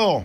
querido?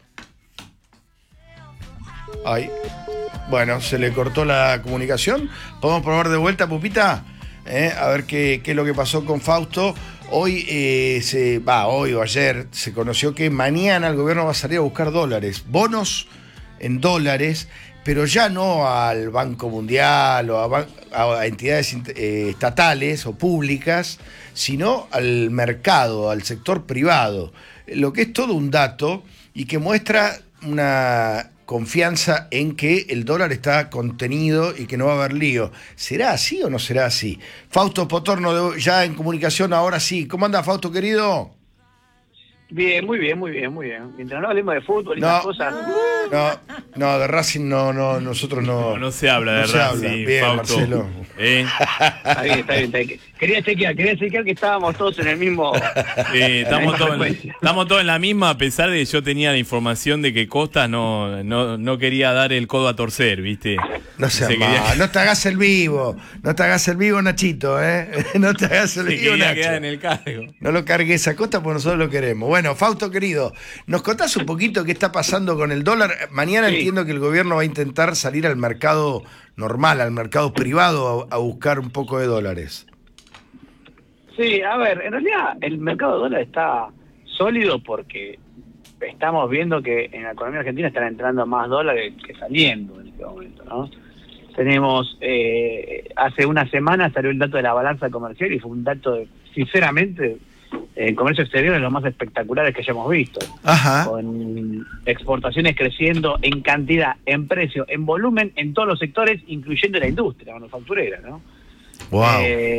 Ay, bueno, se le cortó la comunicación. ¿Podemos probar de vuelta, Pupita? A ver qué es lo que pasó con Fausto. Hoy, hoy o ayer, se conoció que mañana el gobierno va a salir a buscar dólares, bonos en dólares, pero ya no al Banco Mundial o a entidades estatales o públicas, sino al mercado, al sector privado. Lo que es todo un dato y que muestra una confianza en que el dólar está contenido y que no va a haber lío. ¿Será así o no será así? Fausto Potorno, ya en comunicación, ahora sí. ¿Cómo anda, Fausto, querido? Bien, muy bien. Mientras no hablemos de fútbol y esas cosas. No, de Racing nosotros no. No se habla de Racing, bien, Fausto. Marcelo. Está bien. Quería chequear que estábamos todos en el mismo. Estamos todos en la misma, a pesar de que yo tenía la información de que Costa no quería dar el codo a torcer, ¿viste? No no te hagas el vivo, Nachito, No te hagas el vivo, Nacho. Quedar en el cargo. No lo cargues a Costa porque nosotros lo queremos. Bueno, Fausto, querido, ¿nos contás un poquito qué está pasando con el dólar? Mañana entiendo que el gobierno va a intentar salir al mercado normal, al mercado privado, a buscar un poco de dólares. Sí, a ver, en realidad el mercado de dólares está sólido porque estamos viendo que en la economía argentina están entrando más dólares que saliendo en este momento, ¿no? Tenemos, hace una semana salió el dato de la balanza comercial y fue un dato, sinceramente, el comercio exterior es lo más espectaculares que hayamos visto. Ajá. Con exportaciones creciendo en cantidad, en precio, en volumen, en todos los sectores, incluyendo la industria manufacturera, ¿no? Wow.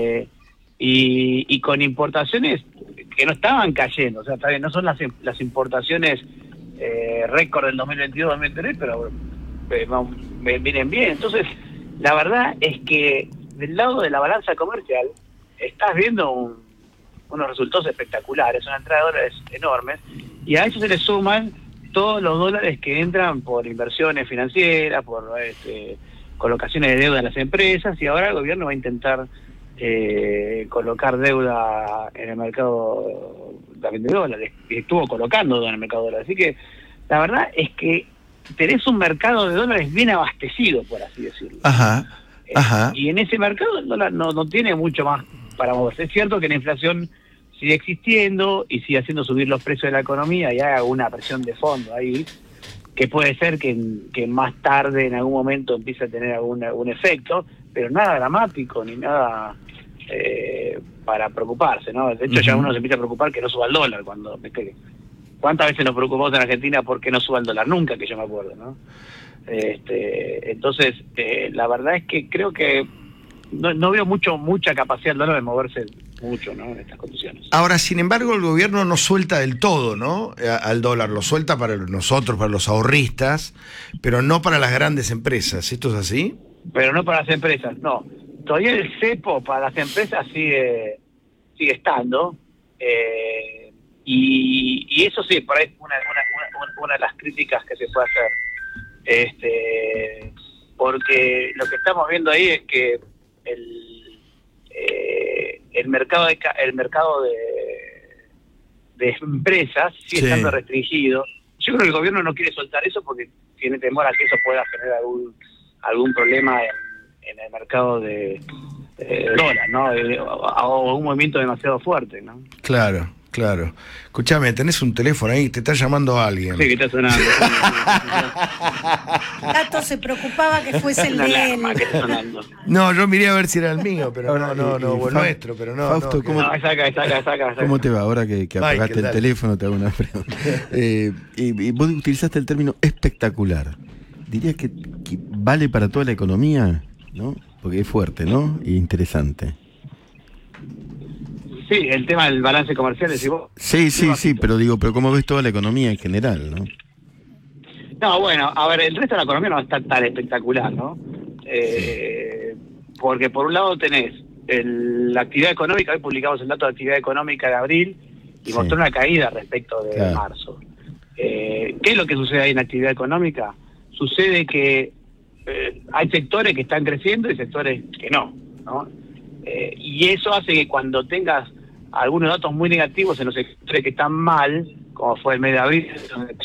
Y con importaciones que no estaban cayendo, o sea, también no son las importaciones récord del 2022-2023, pero vienen bien. Entonces, la verdad es que del lado de la balanza comercial estás viendo unos resultados espectaculares, una entrada de dólares enormes, y a eso se le suman todos los dólares que entran por inversiones financieras, por colocaciones de deuda en las empresas, y ahora el gobierno va a intentar colocar deuda en el mercado también de dólares, y estuvo colocando deuda en el mercado de dólares. Así que la verdad es que tenés un mercado de dólares bien abastecido, por así decirlo. Ajá. Y en ese mercado el dólar no tiene mucho más para moverse. Es cierto que la inflación sigue existiendo y sigue haciendo subir los precios de la economía y hay una presión de fondo ahí, que puede ser que más tarde, en algún momento, empiece a tener algún efecto, pero nada dramático ni nada para preocuparse, ¿no? De hecho, ya uno se empieza a preocupar que no suba el dólar. ¿Cuántas veces nos preocupamos en Argentina porque no suba el dólar? Nunca, que yo me acuerdo, ¿no? Entonces, la verdad es que creo que no veo mucha capacidad del dólar de moverse mucho, ¿no? En estas condiciones. Ahora, sin embargo, el gobierno no suelta del todo, ¿no? Al dólar, lo suelta para nosotros, para los ahorristas, pero no para las grandes empresas. ¿Esto es así? Pero no para las empresas, no. Todavía el cepo para las empresas sigue estando, y eso sí, por ahí es una de las críticas que se puede hacer. Porque lo que estamos viendo ahí es que el mercado de empresas sigue estando restringido. Yo creo que el gobierno no quiere soltar eso porque tiene temor a que eso pueda generar algún problema en el mercado de dólar, ¿no? O un movimiento demasiado fuerte, ¿no? Claro. Escúchame, tenés un teléfono ahí, te está llamando alguien. Sí, que está sonando. Tato se preocupaba que fuese el de él. Que está sonando. No, yo miré a ver si era el mío, pero no, nuestro, pero no. Fausto, es acá. ¿Cómo te va? Ahora que apagaste el teléfono, te hago una pregunta. Y vos utilizaste el término espectacular. ¿Dirías que vale para toda la economía? ¿No? Porque es fuerte, ¿no? Y interesante. Sí, el tema del balance comercial, decís vos. Sí, pero ¿cómo ves toda la economía en general, no? No, bueno, a ver, el resto de la economía no está tan espectacular, ¿no? Porque por un lado tenés la actividad económica, hoy publicamos el dato de actividad económica de abril y mostró una caída respecto de marzo. ¿Qué es lo que sucede ahí en la actividad económica? Sucede que hay sectores que están creciendo y sectores que no, y eso hace que cuando tengas algunos datos muy negativos en los sectores que están mal, como fue el mes de abril, donde